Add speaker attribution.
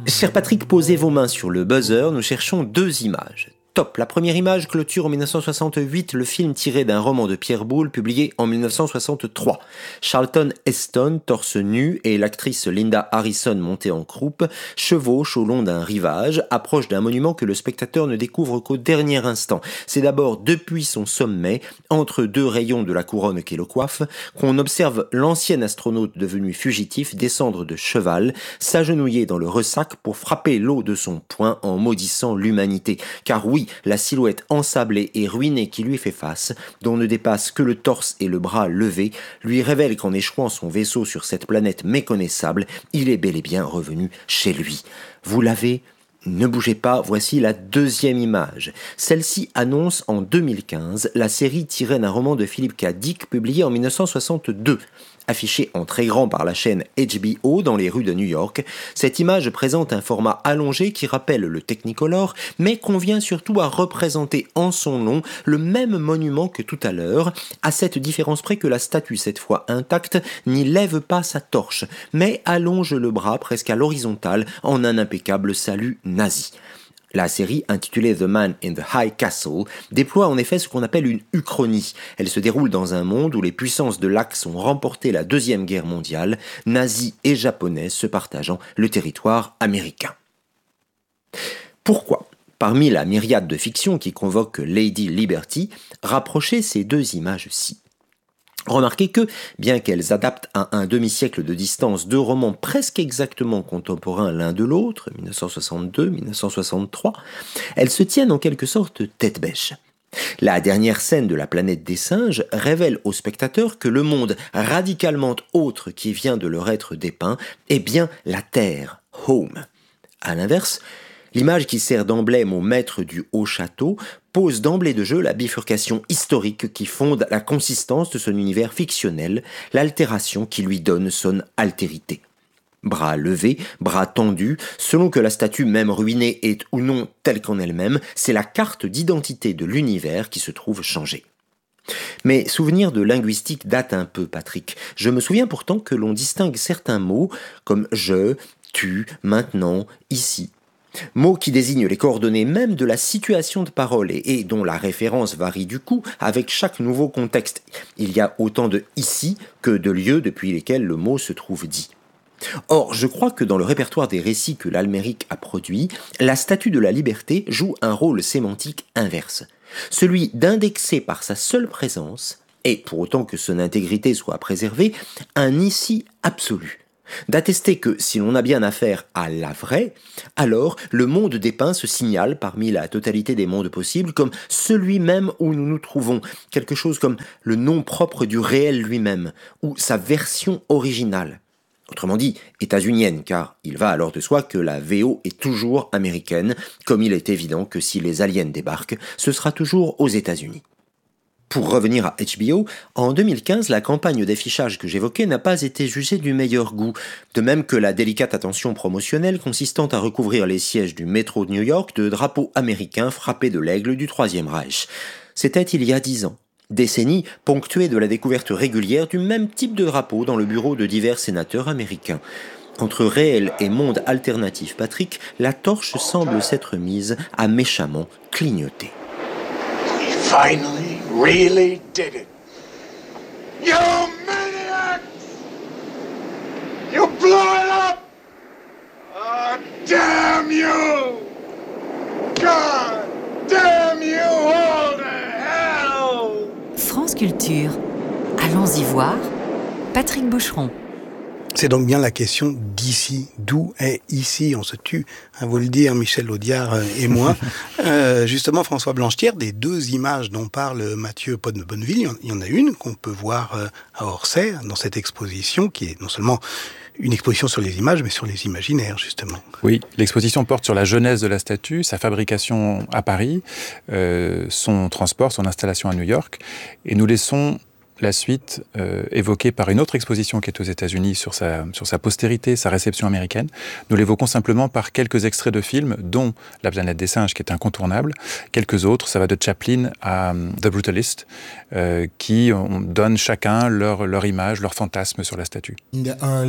Speaker 1: Cher Patrick, posez vos mains sur le buzzer, nous cherchons 2 images. Top. La première image clôture en 1968 le film tiré d'un roman de Pierre Boulle publié en 1963. Charlton Heston, torse nu, et l'actrice Linda Harrison montée en croupe, chevauchent au long d'un rivage, approche d'un monument que le spectateur ne découvre qu'au dernier instant. C'est d'abord depuis son sommet, entre 2 rayons de la couronne qui le coiffe, qu'on observe l'ancien astronaute devenu fugitif descendre de cheval, s'agenouiller dans le ressac pour frapper l'eau de son poing en maudissant l'humanité. Car oui, la silhouette ensablée et ruinée qui lui fait face, dont ne dépasse que le torse et le bras levés, lui révèle qu'en échouant son vaisseau sur cette planète méconnaissable, il est bel et bien revenu chez lui. Vous l'avez ? Ne bougez pas, voici la 2e image. Celle-ci annonce en 2015 la série tirée d'un roman de Philip K. Dick publié en 1962. Affichée en très grand par la chaîne HBO dans les rues de New York, cette image présente un format allongé qui rappelle le Technicolor, mais convient surtout à représenter en son nom le même monument que tout à l'heure, à cette différence près que la statue, cette fois intacte, n'y lève pas sa torche, mais allonge le bras presque à l'horizontale en un impeccable salut nazi. La série, intitulée The Man in the High Castle, déploie en effet ce qu'on appelle une uchronie. Elle se déroule dans un monde où les puissances de l'Axe ont remporté la Deuxième Guerre mondiale, nazis et japonais se partageant le territoire américain. Pourquoi, parmi la myriade de fictions qui convoque Lady Liberty, rapprocher ces 2 images-ci ? Remarquez que, bien qu'elles adaptent à un demi-siècle de distance 2 romans presque exactement contemporains l'un de l'autre, 1962-1963, elles se tiennent en quelque sorte tête bêche. La dernière scène de La planète des singes révèle au spectateur que le monde radicalement autre qui vient de leur être dépeint est bien la Terre, home. À l'inverse, l'image qui sert d'emblème au maître du haut château pose d'emblée de jeu la bifurcation historique qui fonde la consistance de son univers fictionnel, l'altération qui lui donne son altérité. Bras levés, bras tendus, selon que la statue même ruinée est ou non telle qu'en elle-même, c'est la carte d'identité de l'univers qui se trouve changée. Mes souvenirs de linguistique datent un peu, Patrick. Je me souviens pourtant que l'on distingue certains mots comme « je »,« tu »,« maintenant »,« ici ». Mots qui désignent les coordonnées même de la situation de parole et dont la référence varie du coup avec chaque nouveau contexte. Il y a autant de « ici » que de lieux depuis lesquels le mot se trouve dit. Or, je crois que dans le répertoire des récits que l'Alméric a produit, la statue de la liberté joue un rôle sémantique inverse. Celui d'indexer par sa seule présence, et pour autant que son intégrité soit préservée, un ici absolu. D'attester que, si l'on a bien affaire à la vraie, alors le monde dépeint se signale parmi la totalité des mondes possibles comme celui même où nous nous trouvons, quelque chose comme le nom propre du réel lui-même, ou sa version originale. Autrement dit, états-unienne, car il va alors de soi que la VO est toujours américaine, comme il est évident que si les aliens débarquent, ce sera toujours aux États-Unis. Pour revenir à HBO, en 2015, la campagne d'affichage que j'évoquais n'a pas été jugée du meilleur goût, de même que la délicate attention promotionnelle consistant à recouvrir les sièges du métro de New York de drapeaux américains frappés de l'aigle du Troisième Reich. C'était il y a 10 ans. Décennie ponctuée de la découverte régulière du même type de drapeau dans le bureau de divers sénateurs américains. Entre réel et monde alternatif, Patrick, la torche semble s'être mise à méchamment clignoter.
Speaker 2: We finally really did it. You maniacs! You blew it up! Oh, damn you! God damn you all to hell!
Speaker 3: France Culture. Allons-y voir. Patrick Boucheron.
Speaker 4: C'est donc bien la question d'ici. D'où est ici? On se tue à vous le dire, Michel Audiard et moi. Justement, François Blanchetière, des 2 images dont parle Mathieu Pot-de-Bonneville, il y en a une qu'on peut voir à Orsay, dans cette exposition, qui est non seulement une exposition sur les images, mais sur les imaginaires, justement.
Speaker 5: Oui, l'exposition porte sur la genèse de la statue, sa fabrication à Paris, son transport, son installation à New York, et nous laissons la suite évoquée par une autre exposition qui est aux États-Unis sur sa postérité, sa réception américaine. Nous l'évoquons simplement par quelques extraits de films, dont La planète des singes, qui est incontournable. Quelques autres, ça va de Chaplin à The Brutalist, qui donnent chacun leur image, leur fantasme sur la statue.